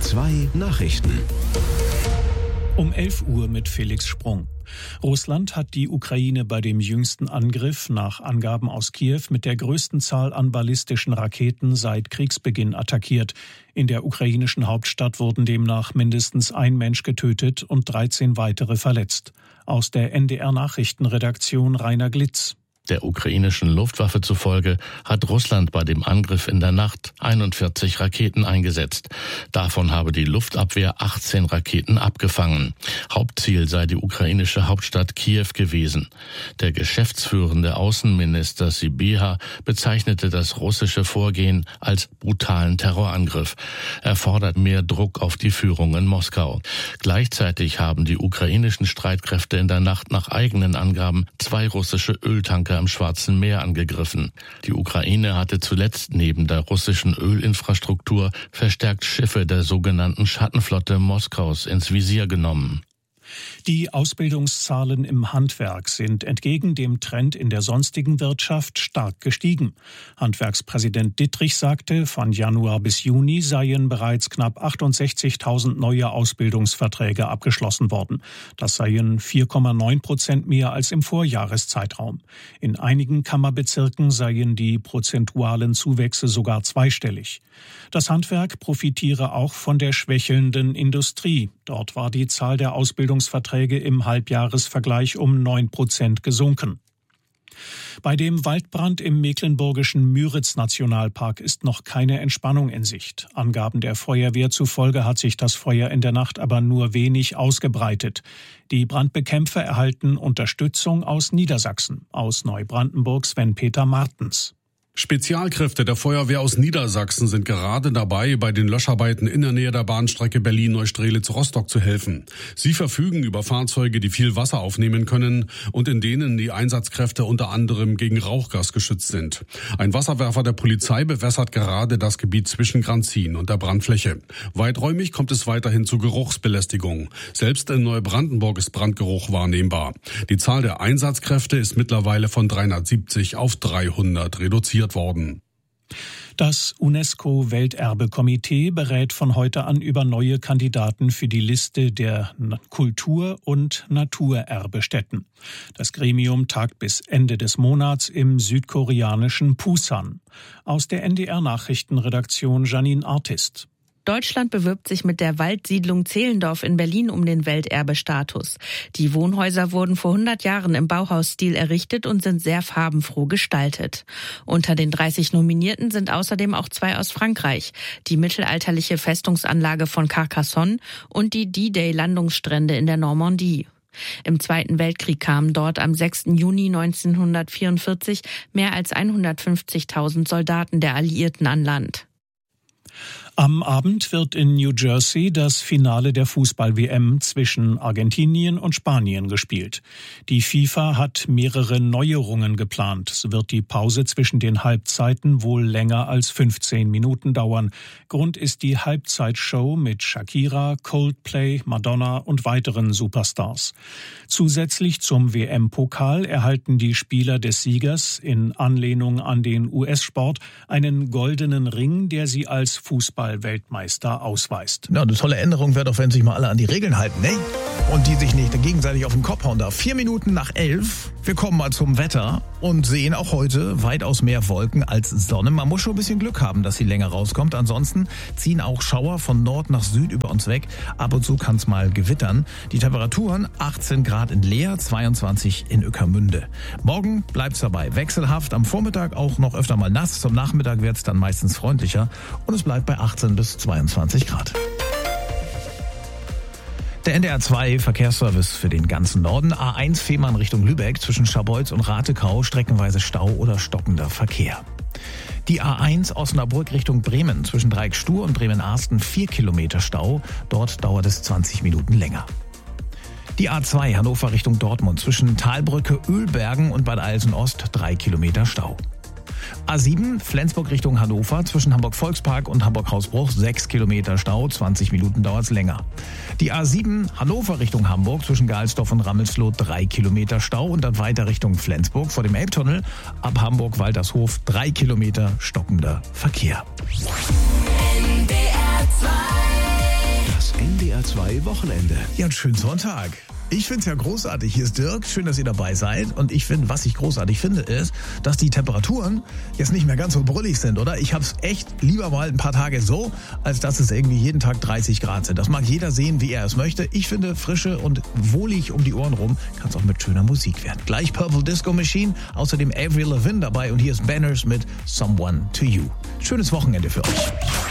2 Nachrichten. Um 11 Uhr mit Felix Sprung. Russland hat die Ukraine bei dem jüngsten Angriff nach Angaben aus Kiew mit der größten Zahl an ballistischen Raketen seit Kriegsbeginn attackiert. In der ukrainischen Hauptstadt wurden demnach mindestens ein Mensch getötet und 13 weitere verletzt. Aus der NDR-Nachrichtenredaktion Rainer Glitz. Der ukrainischen Luftwaffe zufolge hat Russland bei dem Angriff in der Nacht 41 Raketen eingesetzt. Davon habe die Luftabwehr 18 Raketen abgefangen. Hauptziel sei die ukrainische Hauptstadt Kiew gewesen. Der geschäftsführende Außenminister Sybiha bezeichnete das russische Vorgehen als brutalen Terrorangriff. Er fordert mehr Druck auf die Führung in Moskau. Gleichzeitig haben die ukrainischen Streitkräfte in der Nacht nach eigenen Angaben 2 russische Öltanker im Schwarzen Meer angegriffen. Die Ukraine hatte zuletzt neben der russischen Ölinfrastruktur verstärkt Schiffe der sogenannten Schattenflotte Moskaus ins Visier genommen. Die Ausbildungszahlen im Handwerk sind entgegen dem Trend in der sonstigen Wirtschaft stark gestiegen. Handwerkspräsident Dittrich sagte, von Januar bis Juni seien bereits knapp 68.000 neue Ausbildungsverträge abgeschlossen worden. Das seien 4,9% mehr als im Vorjahreszeitraum. In einigen Kammerbezirken seien die prozentualen Zuwächse sogar zweistellig. Das Handwerk profitiere auch von der schwächelnden Industrie. Dort war die Zahl der Ausbildungsverträge im Halbjahresvergleich um 9% gesunken. Bei dem Waldbrand im mecklenburgischen Müritz-Nationalpark ist noch keine Entspannung in Sicht. Angaben der Feuerwehr zufolge hat sich das Feuer in der Nacht aber nur wenig ausgebreitet. Die Brandbekämpfer erhalten Unterstützung aus Niedersachsen. Aus Neubrandenburg Sven-Peter Martens. Spezialkräfte der Feuerwehr aus Niedersachsen sind gerade dabei, bei den Löscharbeiten in der Nähe der Bahnstrecke Berlin-Neustrelitz-Rostock zu helfen. Sie verfügen über Fahrzeuge, die viel Wasser aufnehmen können und in denen die Einsatzkräfte unter anderem gegen Rauchgas geschützt sind. Ein Wasserwerfer der Polizei bewässert gerade das Gebiet zwischen Granzin und der Brandfläche. Weiträumig kommt es weiterhin zu Geruchsbelästigung. Selbst in Neubrandenburg ist Brandgeruch wahrnehmbar. Die Zahl der Einsatzkräfte ist mittlerweile von 370 auf 300 reduziert worden. Das UNESCO-Welterbekomitee berät von heute an über neue Kandidaten für die Liste der Kultur- und Naturerbestätten. Das Gremium tagt bis Ende des Monats im südkoreanischen Pusan. Aus der NDR-Nachrichtenredaktion Janine Artist. Deutschland bewirbt sich mit der Waldsiedlung Zehlendorf in Berlin um den Welterbestatus. Die Wohnhäuser wurden vor 100 Jahren im Bauhausstil errichtet und sind sehr farbenfroh gestaltet. Unter den 30 Nominierten sind außerdem auch 2 aus Frankreich, die mittelalterliche Festungsanlage von Carcassonne und die D-Day-Landungsstrände in der Normandie. Im Zweiten Weltkrieg kamen dort am 6. Juni 1944 mehr als 150.000 Soldaten der Alliierten an Land. Am Abend wird in New Jersey das Finale der Fußball-WM zwischen Argentinien und Spanien gespielt. Die FIFA hat mehrere Neuerungen geplant. So wird die Pause zwischen den Halbzeiten wohl länger als 15 Minuten dauern. Grund ist die Halbzeitshow mit Shakira, Coldplay, Madonna und weiteren Superstars. Zusätzlich zum WM-Pokal erhalten die Spieler des Siegers in Anlehnung an den US-Sport einen goldenen Ring, der sie als Fußball-Weltmeister ausweist. Ja, eine tolle Änderung wäre doch, wenn sich mal alle an die Regeln halten, ne? Und die sich nicht gegenseitig auf den Kopf hauen darf. 4 Minuten nach 11. Wir kommen mal zum Wetter und sehen auch heute weitaus mehr Wolken als Sonne. Man muss schon ein bisschen Glück haben, dass sie länger rauskommt. Ansonsten ziehen auch Schauer von Nord nach Süd über uns weg. Ab und zu kann es mal gewittern. Die Temperaturen 18 Grad in Leer, 22 in Ueckermünde. Morgen bleibt's dabei. Wechselhaft, am Vormittag auch noch öfter mal nass. Zum Nachmittag wird's dann meistens freundlicher und es bleibt bei 18 bis 22 Grad. Der NDR 2 Verkehrsservice für den ganzen Norden. A1 Fehmarn Richtung Lübeck zwischen Scharbeutz und Ratekau streckenweise Stau oder stockender Verkehr. Die A1 Osnabrück Richtung Bremen zwischen Dreieckstuhr und Bremen-Arsten 4 Kilometer Stau. Dort dauert es 20 Minuten länger. Die A2 Hannover Richtung Dortmund zwischen Talbrücke, Ölbergen und Bad Eilsen-Ost 3 Kilometer Stau. A7 Flensburg Richtung Hannover zwischen Hamburg-Volkspark und Hamburg-Hausbruch 6 Kilometer Stau, 20 Minuten dauert es länger. Die A7 Hannover Richtung Hamburg zwischen Geilsdorf und Rammelsloh 3 Kilometer Stau und dann weiter Richtung Flensburg vor dem Elbtunnel ab Hamburg-Waltershof 3 Kilometer stockender Verkehr. NDR 2 102 Wochenende. Ja, einen schönen Sonntag. Ich finde es ja großartig. Hier ist Dirk. Schön, dass ihr dabei seid. Und ich finde, was ich großartig finde, ist, dass die Temperaturen jetzt nicht mehr ganz so brüllig sind, oder? Ich habe es echt lieber mal ein paar Tage so, als dass es irgendwie jeden Tag 30 Grad sind. Das mag jeder sehen, wie er es möchte. Ich finde, frische und wohlig um die Ohren rum kann es auch mit schöner Musik werden. Gleich Purple Disco Machine, außerdem Avril Lavigne dabei und hier ist Banners mit Someone to You. Schönes Wochenende für euch.